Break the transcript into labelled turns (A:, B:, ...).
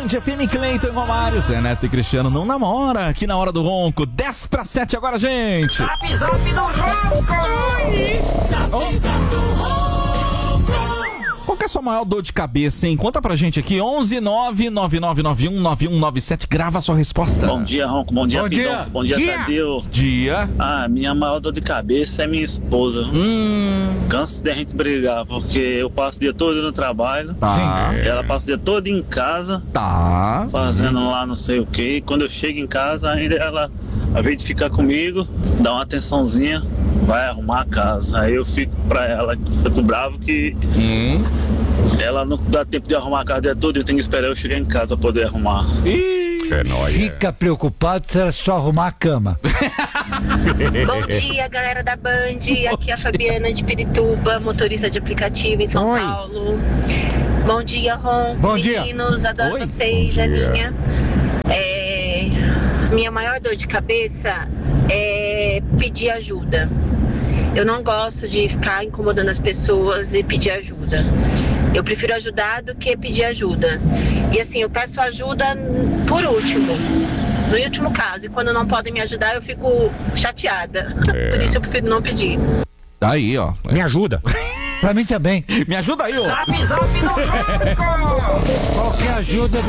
A: FM, Cleiton e Romário, Zé Neto e Cristiano não namora, aqui na Hora do Ronco, 10:07 agora, gente.
B: Zap, zap do Ronco. Zap, zap do Ronco.
A: Qual que é a sua maior dor de cabeça, hein? Conta pra gente aqui, 11-99991-9197, grava a sua resposta.
C: Bom dia, Ronco, bom dia, Pidão, bom dia, Tadeu.
A: Dia.
C: Minha maior dor de cabeça é minha esposa. Canso de a gente brigar, porque eu passo o dia todo no trabalho.
A: Tá.
C: Ela passa o dia todo em casa.
A: Tá.
C: Fazendo lá não sei o que. E quando eu chego em casa, ainda ela, ao invés de ficar comigo, dá uma atençãozinha, vai arrumar a casa. Aí eu fico pra ela, fico bravo que ela não dá tempo de arrumar a casa o dia todo, eu tenho que esperar eu chegar em casa pra poder arrumar.
D: Fica preocupado se ela só arrumar a cama.
E: Bom dia, galera da Band. Aqui é a Fabiana de Pirituba, motorista de aplicativo em São Paulo. Bom dia, Ron.
D: Bom dia.
E: Meninos, adoro vocês, Aninha. Minha maior dor de cabeça é pedir ajuda. Eu não gosto de ficar incomodando as pessoas e pedir ajuda. Eu prefiro ajudar do que pedir ajuda. E assim, eu peço ajuda por último. No último caso. E quando não podem me ajudar, eu fico chateada. Por isso eu prefiro não pedir.
A: Tá aí, ó.
D: Me ajuda. Pra mim também.
A: Me ajuda aí, ó.
B: Zap, zap do Ronco.
D: Qualquer ajuda